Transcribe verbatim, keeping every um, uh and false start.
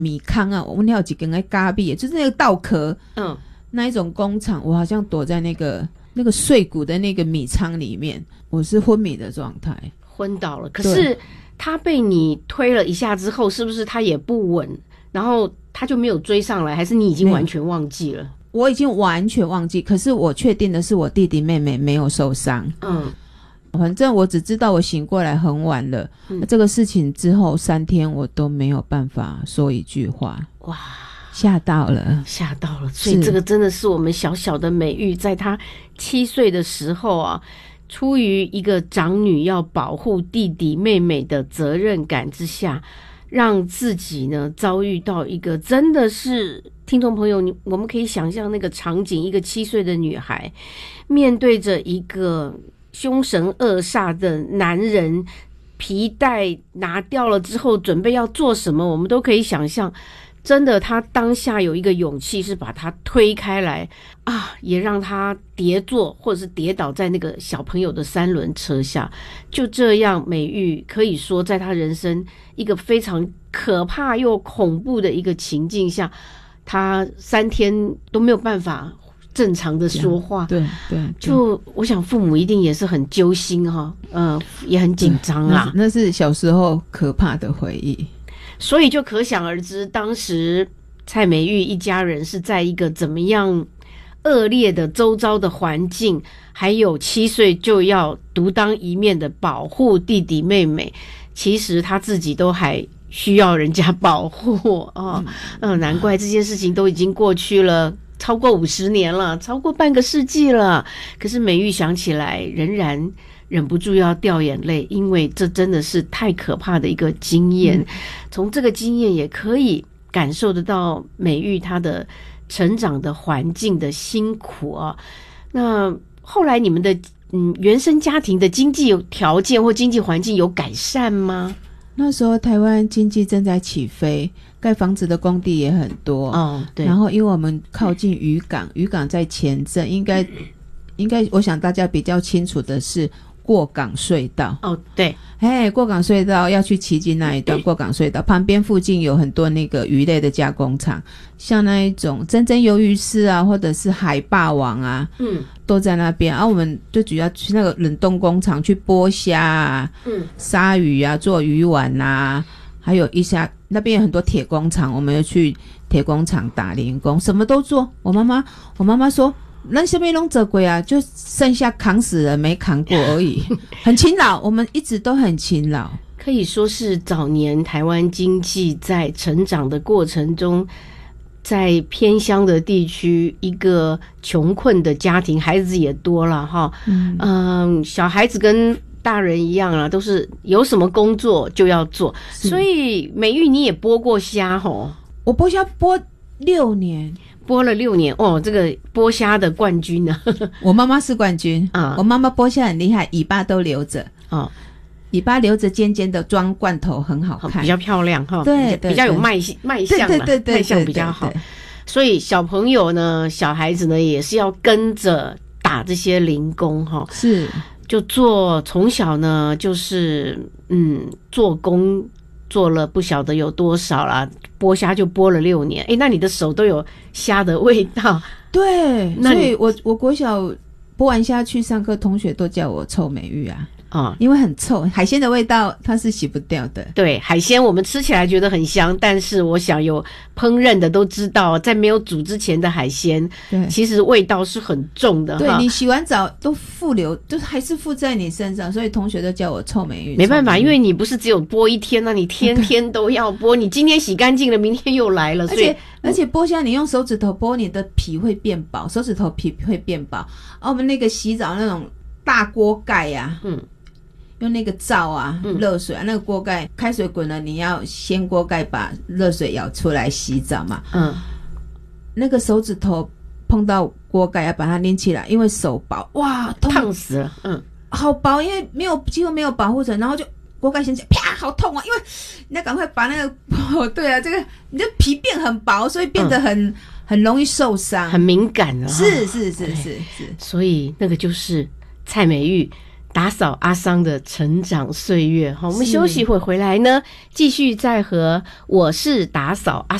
米糠啊，我们有几根个咖喱，就是那个稻壳， 嗯， 那一种工厂，我好像躲在那个那个碎骨的那个米仓里面，我是昏迷的状态， 昏倒了。可是他被你推了一下之后，是不是他也不稳，然后他就没有追上来，还是你已经完全忘记了？ 我已经完全忘记，可是我确定的是我弟弟妹妹没有受伤。 嗯， 反正我只知道我醒过来很晚了。嗯，这个事情之后三天我都没有办法说一句话。 哇， 吓到了， 吓到了！所以这个真的是我们小小的美玉，在她七岁的时候啊，出于一个长女要保护弟弟妹妹的责任感之下，让自己呢遭遇到一个真的是听众朋友，你我们可以想象那个场景，一个七岁的女孩面对着一个凶神恶煞的男人，皮带拿掉了之后准备要做什么，我们都可以想象。真的，他当下有一个勇气是把他推开来啊，也让他跌坐或者是跌倒在那个小朋友的三轮车下。就这样，美玉可以说在他人生一个非常可怕又恐怖的一个情境下，他三天都没有办法正常的说话。 对 对, 对， 就我想父母一定也是很揪心哈，呃，也很紧张啊。 那, 那是小时候可怕的回忆。 所以就可想而知，当时蔡美玉一家人是在一个怎么样恶劣的周遭的环境，还有七岁就要独当一面的保护弟弟妹妹，其实他自己都还需要人家保护哦。嗯，难怪这件事情都已经过去了超过五十年了，超过半个世纪了。可是美玉想起来，仍然忍不住要掉眼泪，因为这真的是太可怕的一个经验。从这个经验也可以感受得到美玉她的成长的环境的辛苦啊。那后来你们的嗯原生家庭的经济条件或经济环境有改善吗？ 那时候台湾经济正在起飞，盖房子的工地也很多。 哦，对。 然后因为我们靠近渔港，渔港在前镇，应该应该我想大家比较清楚的是过港隧道。 哦，对。 哎，过港隧道要去旗津那一段，过港隧道旁边附近有很多那个鱼类的加工厂，像那一种真真鱿鱼丝啊，或者是海霸王啊，嗯，都在那边。啊，我们就主要去那个冷冻工厂去剥虾啊，嗯，杀鱼啊，做鱼丸啊，还有一下那边有很多铁工厂，我们又去铁工厂打零工，什么都做。我妈妈，我妈妈说。那什么都做过啊，就剩下扛死人没扛过而已。很勤劳，我们一直都很勤劳， 可以说是早年台湾经济在成长的过程中，在偏乡的地区，一个穷困的家庭，孩子也多了哈。嗯、呃，小孩子跟大人一样啊，都是有什么工作就要做。所以美玉你也剥过虾吼？ 我剥虾剥六年。 剥了六年哦，这个剥虾的冠军呢、啊？ 我妈妈是冠军啊！我妈妈剥虾很厉害，尾巴都留着哦，尾巴留着尖尖的，装罐头很好看， 比较漂亮哈。对，比较有卖卖相啦，对对对，卖相比较好。所以小朋友呢，小孩子呢，也是要跟着打这些零工哈。 是， 就做从小呢，就是嗯，做工。做了不晓得有多少啦，剥虾就剥了六年。诶，那你的手都有虾的味道。 对，所以我我国小剥完虾去上课，同学都叫我臭美玉啊。啊、嗯，因为很臭，海鲜的味道它是洗不掉的。 对，海鲜我们吃起来觉得很香，但是我想有烹饪的都知道，在没有煮之前的海鲜，对，其实味道是很重的。 对，你洗完澡都附留，就还是附在你身上，所以同学都叫我臭美玉。 没办法，因为你不是只有剥一天啊，你天天都要剥，你今天洗干净了，明天又来了，所以。 而且剥虾，你用手指头剥，你的皮会变薄，手指头皮会变薄。而我们那个洗澡那种大锅盖呀、啊，嗯。用那个灶啊，热水啊，那个锅盖开水滚了，你要掀锅盖把热水舀出来洗澡嘛。嗯，那个手指头碰到锅盖要把它拎起来，因为手薄，哇，痛烫死了。嗯， 好薄，因为没有几乎没有保护层，然后就锅盖掀起来，啪，好痛啊！因为你要赶快把那个，哦，对啊，这个你的皮变很薄，所以变得很、嗯、很容易受伤， 很敏感啊。 是是是是是， 所以那个就是蔡美玉。 打扫阿桑的成长岁月。好，我们休息会回来呢，继续再和我是打扫阿